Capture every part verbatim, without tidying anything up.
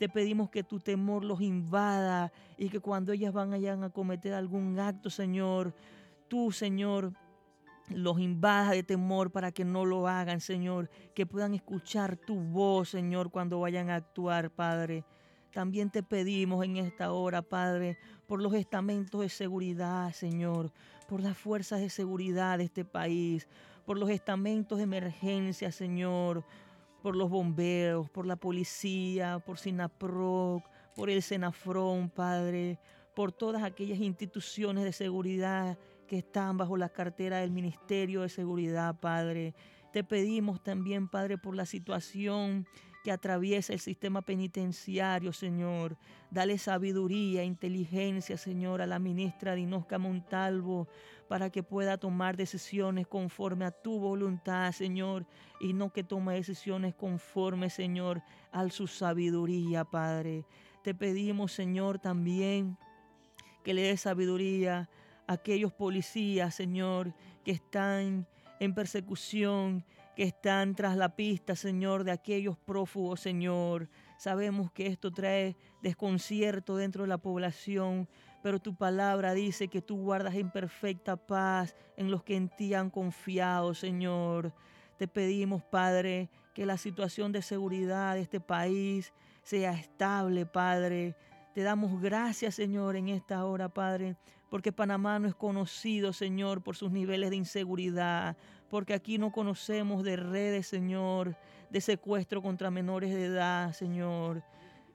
Te pedimos que tu temor los invada y que cuando ellas van allá a cometer algún acto, Señor, tú, Señor, los invadas de temor para que no lo hagan, Señor, que puedan escuchar tu voz, Señor, cuando vayan a actuar, Padre. También te pedimos en esta hora, Padre, por los estamentos de seguridad, Señor, por las fuerzas de seguridad de este país, por los estamentos de emergencia, Señor, por los bomberos, por la policía, por SINAPROC, por el SENAFRON, Padre, por todas aquellas instituciones de seguridad que están bajo la cartera del Ministerio de Seguridad, Padre. Te pedimos también, Padre, por la situación que atraviesa el sistema penitenciario, Señor. Dale sabiduría, inteligencia, Señor, a la ministra Dinosca Montalvo, para que pueda tomar decisiones conforme a tu voluntad, Señor, y no que tome decisiones conforme, Señor, a su sabiduría, Padre. Te pedimos, Señor, también que le dé sabiduría a aquellos policías, Señor, que están en persecución, que están tras la pista, Señor, de aquellos prófugos, Señor. Sabemos que esto trae desconcierto dentro de la población, pero tu palabra dice que tú guardas en perfecta paz en los que en ti han confiado, Señor. Te pedimos, Padre, que la situación de seguridad de este país sea estable, Padre. Te damos gracias, Señor, en esta hora, Padre, porque Panamá no es conocido, Señor, por sus niveles de inseguridad, porque aquí no conocemos de redes, Señor, de secuestro contra menores de edad, Señor.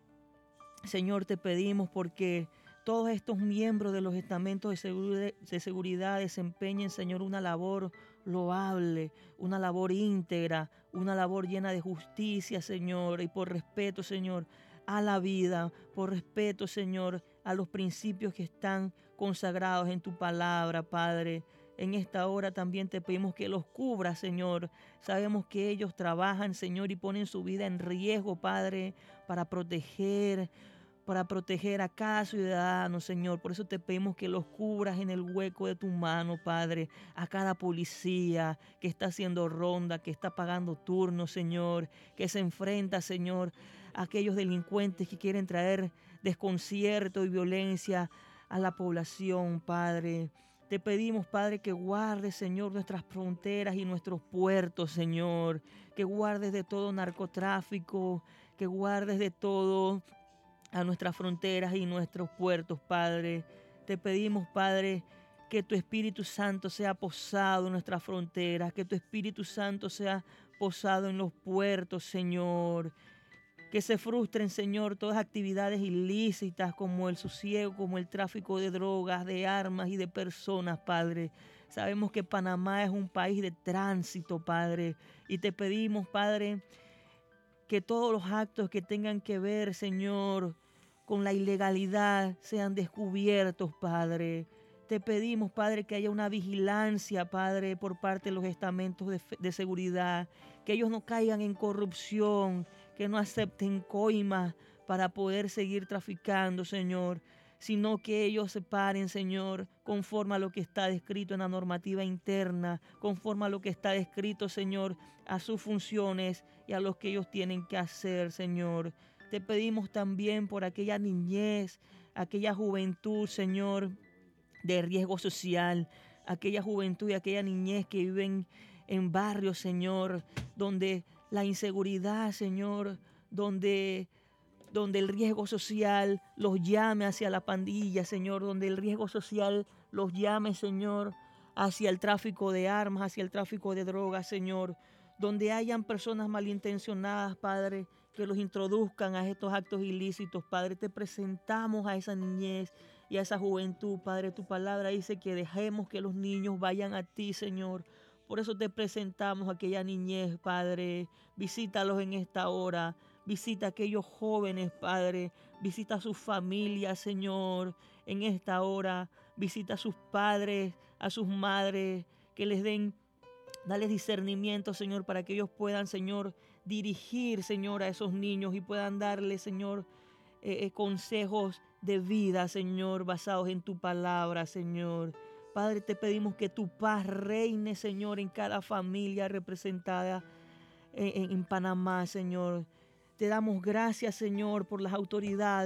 Señor, te pedimos porque todos estos miembros de los estamentos de seguridad, de seguridad desempeñen, Señor, una labor loable, una labor íntegra, una labor llena de justicia, Señor, y por respeto, Señor, a la vida, por respeto, Señor, a los principios que están consagrados en tu palabra, Padre. En esta hora también te pedimos que los cubras, Señor. Sabemos que ellos trabajan, Señor, y ponen su vida en riesgo, Padre, para proteger, para proteger a cada ciudadano, Señor. Por eso te pedimos que los cubras en el hueco de tu mano, Padre. A cada policía que está haciendo ronda, que está pagando turnos, Señor, que se enfrenta, Señor, a aquellos delincuentes que quieren traer desconcierto y violencia a la población, Padre. Te pedimos, Padre, que guardes, Señor, nuestras fronteras y nuestros puertos, Señor. Que guardes de todo narcotráfico, que guardes de todo a nuestras fronteras y nuestros puertos, Padre. Te pedimos, Padre, que tu Espíritu Santo sea posado en nuestras fronteras, que tu Espíritu Santo sea posado en los puertos, Señor. Que se frustren, Señor, todas actividades ilícitas como el sosiego, como el tráfico de drogas, de armas y de personas, Padre. Sabemos que Panamá es un país de tránsito, Padre, y te pedimos, Padre, que todos los actos que tengan que ver, Señor, con la ilegalidad sean descubiertos, Padre. Te pedimos, Padre, que haya una vigilancia, Padre, por parte de los estamentos de, de seguridad, que ellos no caigan en corrupción, que no acepten coimas para poder seguir traficando, Señor, sino que ellos se paren, Señor, conforme a lo que está descrito en la normativa interna, conforme a lo que está descrito, Señor, a sus funciones y a lo que ellos tienen que hacer, Señor. Te pedimos también por aquella niñez, aquella juventud, Señor, de riesgo social, aquella juventud y aquella niñez que viven en barrios, Señor, donde la inseguridad, Señor, donde donde el riesgo social los llame hacia la pandilla, Señor, donde el riesgo social los llame, Señor, hacia el tráfico de armas, hacia el tráfico de drogas, Señor, donde hayan personas malintencionadas, Padre, que los introduzcan a estos actos ilícitos, Padre. Te presentamos a esa niñez y a esa juventud, Padre. Tu palabra dice que dejemos que los niños vayan a ti, Señor. Por eso te presentamos a aquella niñez, Padre. Visítalos en esta hora. Visita a aquellos jóvenes, Padre. Visita a sus familias, Señor, en esta hora. Visita a sus padres, a sus madres, que les den, dale discernimiento, Señor, para que ellos puedan, Señor, dirigir, Señor, a esos niños y puedan darle, Señor, eh, eh, consejos de vida, Señor, basados en tu palabra, Señor. Padre, te pedimos que tu paz reine, Señor, en cada familia representada en, en, en Panamá, Señor. Te damos gracias, Señor, por las autoridades.